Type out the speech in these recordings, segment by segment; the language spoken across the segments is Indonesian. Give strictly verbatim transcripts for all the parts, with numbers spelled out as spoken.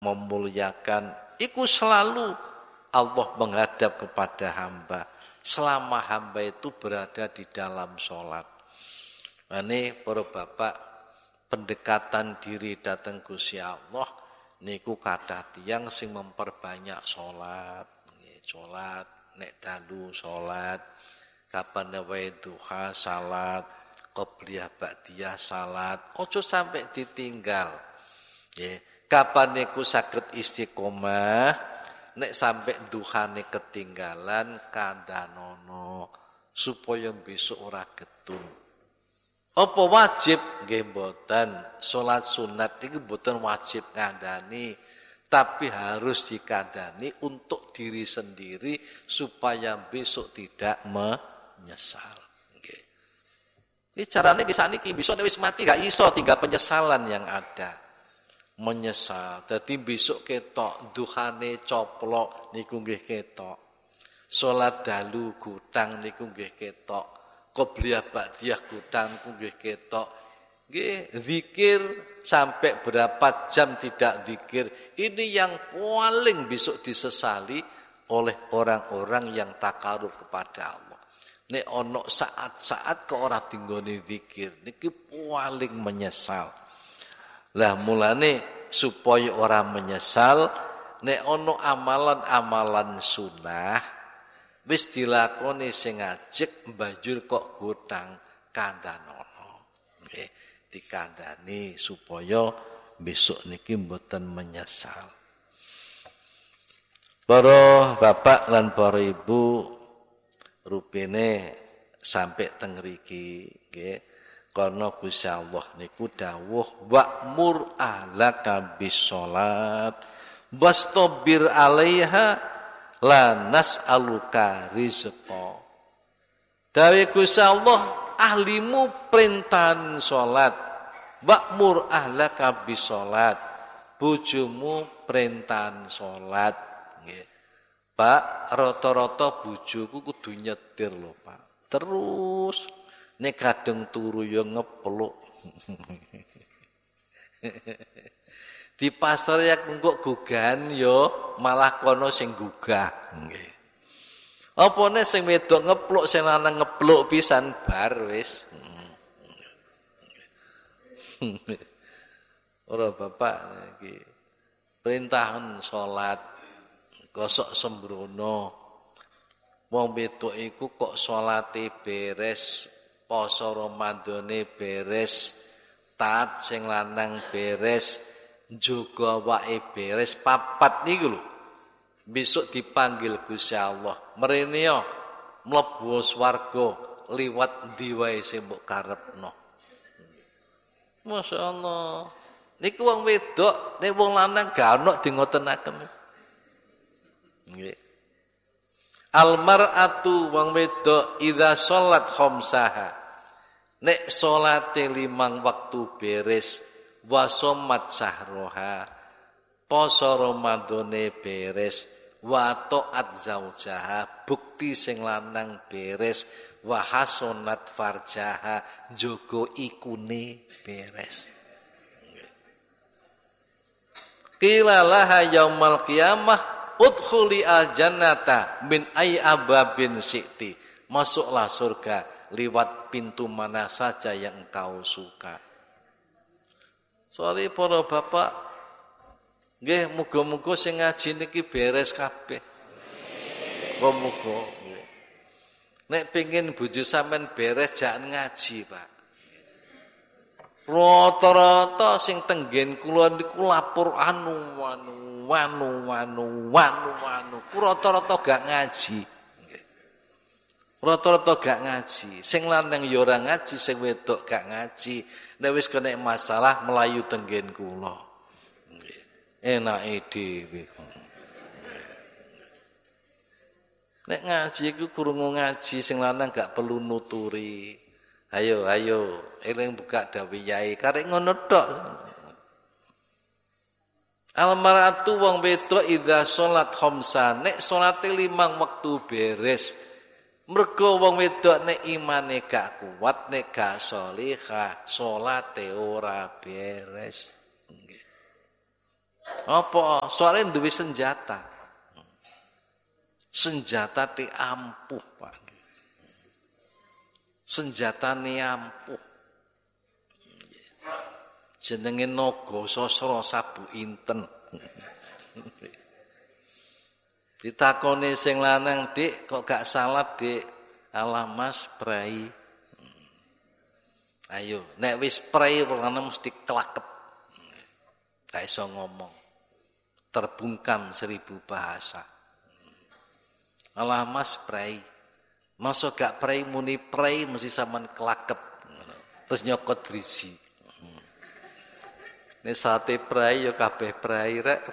memuliakan, iku selalu Allah menghadap kepada hamba selama hamba itu berada di dalam sholat. Ini para bapak, pendekatan diri datang Gusti Allah niku kathah tiyang sing memperbanyak sholat, sholat nek dalu sholat, kapan wae duha salat, qobliyah ba'diyah salat, ojo sampai ditinggal. Nggih, kapan niku saged istiqomah, nek sampai duhane ketinggalan kandhanono supaya besok ora getun. Apa wajib? Nggih mboten. Salat sunat iki mboten wajib ngandani, tapi harus dikandani untuk diri sendiri supaya besok tidak menyesal. Nggih. Iki carane ki saniki besok nek wis mati gak iso, tinggal penyesalan yang ada. Menyesal. Dadi besok ketok duhane coplok niku nggih ketok. Salat dalu gutang niku nggih ketok. Qobliyah ba'diyah gutang niku nggih ketok. Nggih, zikir sampai berapa jam tidak zikir. Ini yang paling besok disesali oleh orang-orang yang takarub kepada Allah. Nek ono saat-saat ke ora tinggone zikir niki paling menyesal. Lah mulane supaya orang menyesal, nek ono amalan-amalan sunnah wis dilakoni sing ngajek banjur kok gutang kandhanono. Nggih, dikandhani supaya besok niki mboten menyesal. Para bapak lan para ibu, rupine sampai teng mriki nggih. Karena Gusti Allah niku dawuh wa'mur ahlaka bisolat wastabir 'alaiha la nas'aluka rizqa. Dawuh Gusti Allah, ahlimu perintahan salat, wa'mur ahlaka bisolat, bojomu perintahan salat. Nggih. Pak, rata-rata bojoku kudu nyetir lho, Pak. Terus nek kadang turu yo ngepluk. Di pasar ya kok gugahan yo malah kono sing gugah. Nggih. Apa nek sing wedok ngepluk sing lanang ngepluk pisan bar wis. Ora bapak iki perintahan salat kosok sembrono. Wong wedok iku kok salate beres, poso Ramadane beres, taat sing lanang beres, njaga awake beres, papat niku lho. Besok dipanggil Gusti Allah, mrene yo mlebu swarga liwat ndi wae sing mbok karepno. Masyaallah. Niku wong wedok, nek wong lanang gak ono di ngotenaken. Nggih. Almar'atu wong wedok idza sholat khamsaha, nek salate limang waktu beres, wa sommat sahroha, poso Ramadane beres, wa taat zaujaha, bukti sing lanang beres, wa hasonat farjaha, njogo ikune beres. Qila laha yaumal qiyamah udkhuli al-jannata min ay ababin syi'ti. Masuklah surga lewat pintu mana saja yang engkau suka. Sorry para bapak, nggih muga-muga sing ngaji niki beres kabeh. Muga-muga. Nek pengin bojo sampean beres jangan ngaji, Pak. Rata-rata sing tenggen kula niku lapor anu anu wanu wanu wanu wanu rata-rata gak ngaji. Rata-rata gak ngaji. Sing lanang ya ora ngaji, sing wedok gak ngaji. Nek wis kena masalah melayu tenggen kula. Enake dhewe. Nek ngaji iku krungu ngaji, sing lanang gak perlu nuturi. Ayo ayo eling buka dawe yai karek ngono tok. Almaratu wong wedok idza salat khamsa, nek salate limang wektu beres. Mergo wong wedok nek imane gak kuat, nek gak salihah, salate ora beres. Nggih. Apa? Soalnya duwe senjata. Senjata ti ampuh, Pak. Senjata ni ampuh. Jenenge naga sasra sabu inten. Ditakoni sing lanang, "Dik, kok gak salat, Dik?" "Alah Mas, prai." Ayo, nek wis prai wong lanang mesti kelakep. Gak iso ngomong. Terbungkam seribu bahasa. "Alah Mas, prai." Masa gak prai muni prai mesti sampean kelakep. Terus nyokot driji. Nek sate prai ya kabeh prai rek.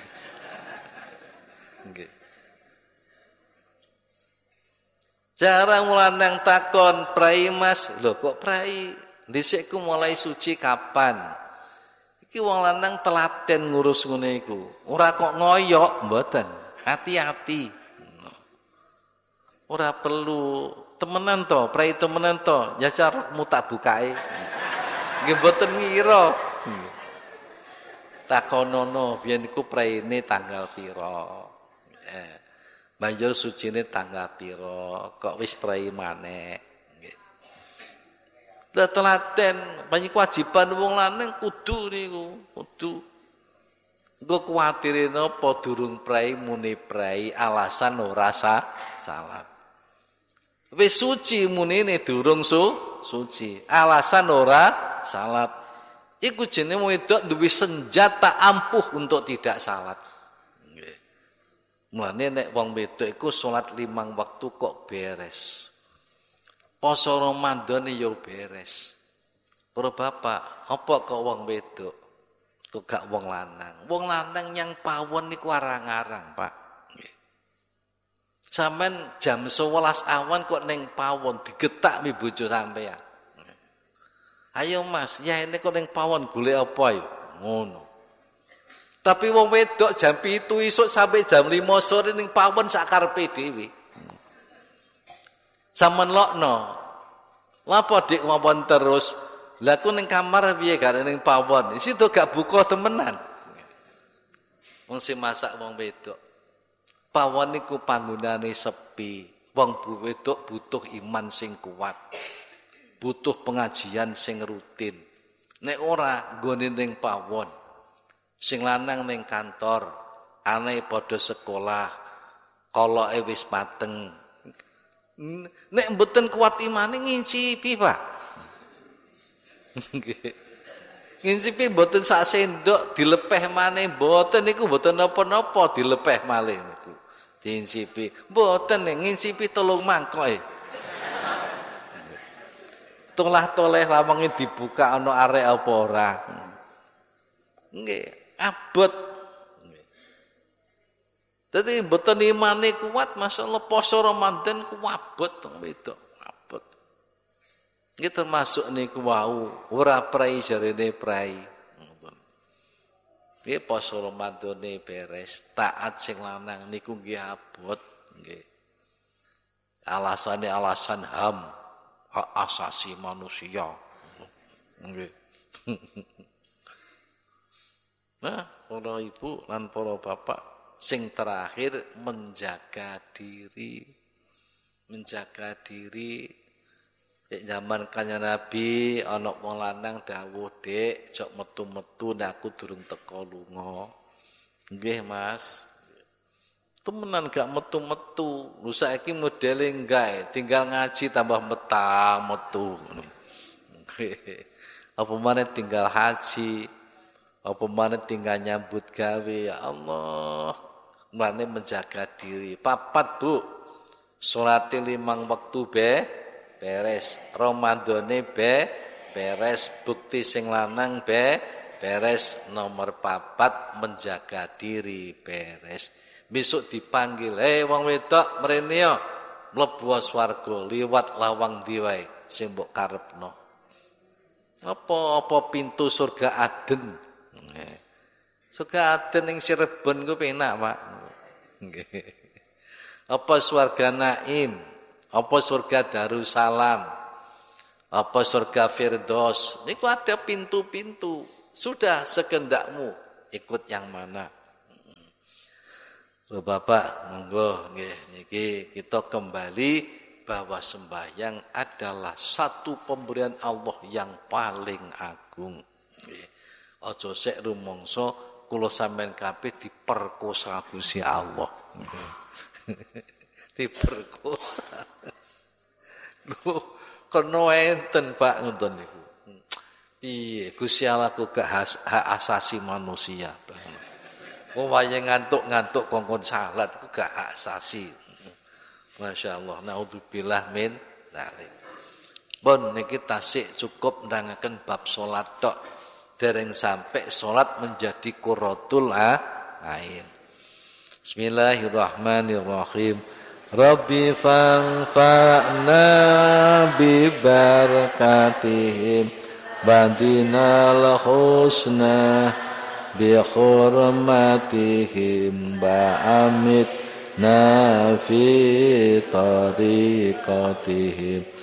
Nggih. Jarang lanang takon, "Prai Mas?" "Lho kok prai? Dhisikku mulai suci kapan?" Iki wong lanang telaten ngurus ngene iku. Ora kok ngoyok, mboten. Hati-hati. Ora perlu temenan to, prai temenan to. Ya carokmu tak bukae. Nggih mboten ngira. Takonono biyen iku praine tanggal pira. Eh. Banjur sucine tanggal pira, kok wis prai maneh. Nggih. Telaten, banyak kewajiban wong lanang kudu niku, kudu. Engko kuwatire napa durung prai muni prai alasan ora sah salat. Wis suci munine durung su, suci, alasan ora salat. Iku jenenge wedok duwe senjata ampuh untuk tidak salat. Mulane nek wong wedok iku salat limang waktu kok beres. Poso Ramadan ya beres. Para bapak, apa kok wong wedok? Kok gak wong lanang? Wong lanang yang pawon niku arang-arang, Pak. Nggih. Sampeyan jam sewelas awan kok ning pawon digetak mi bojo sampeyan. "Ayo Mas, ya ini kok ning pawon golek apa yo?" Ngono. Tapi wong wedok jam pitu isuk sampai jam lima sore ning pawon sak karepe dhewe. Sampeyan lokno. Lapa Dik mawon terus? Lah ku ning kamar piye gak ning pawon? Situ gak buka temenan. Wong sing masak wong wedok. Pawon niku panggonane sepi. Wong wedok butuh iman sing kuat. Butuh pengajian sing rutin. Nek ora nggone ning pawon. Sing lanang ning kantor, ane padha sekolah, koloke wis mateng. Nek mboten kuat imane ngincipi, Pak. Ngincipi mboten sak sendok dilepeh maneh, mboten niku mboten napa-napa dilepeh malih niku. Diincipi, mboten ngincipi telung mangkoke. Tolah-toleh lawange dibuka ana arek apa ora. Nggih. Abot. Dadi mboten imane kuat, masalah poso Ramadan ku abot teng wedok, abot. Iki termasuk niku wau, ora prai jarene prai. Ngoten. Iki poso Ramadane beres, taat sing lanang niku nggih abot, nggih. Alasane alasan H A M, hak asasi manusia. Nggih. Nah, para ibu lan para bapak, sing terakhir menjaga diri. Menjaga diri. Nek zaman Kanjeng Nabi ana wong lanang dawuh, "Dik, jok metu-metu nek aku durung teko lunga." Nggih, Mas. Temenan gak metu-metu. Lu saiki modele enggak, tinggal ngaji tambah metang metu. Apa maneh tinggal haji. Apa mana tinggal nyambut gawe, ya Allah. Mulane menjaga diri. Papat, Bu. Salate limang waktu be beres. Ramadane be beres. Bukti sing lanang be beres. Nomor papat menjaga diri beres. Besok dipanggil, "Hei wong wedok mrene yo, mlebu swarga liwat lawang ndi wae sing mbok karepno." Apa-apa pintu surga Aden. Surga Aden ning Cirebon ku penak, Pak. Nggih. Apa surga Naim, apa surga Darussalam, apa surga Firdaus. Niku ada pintu-pintu. Sudah sekendakmu ikut yang mana. Loh Bapak, monggo nggih niki kita kembali bahwa sembahyang adalah satu pemberian Allah yang paling agung. Nggih. Aja sik rumangsa kula sampean kabeh diperkosa Gusti Allah. Diperkosa. Lho, kena enten Pak ngoten niku. Piye Gusti Allah ku gak hak asasi manusia. Oh wayang ngantuk-ngantuk kongkon salat itu gak hak asasi. Masya Allah. Naudzubillah min dzalik. Pun niki tasik cukup nerangaken bab salat tok. Dereng sampai salat menjadi qurratul ain. Bismillahirrahmanirrahim. Rabbi fanfa'na bi barakatihim badinal husna bi hurmatihim ba'amit na fi tariqatihim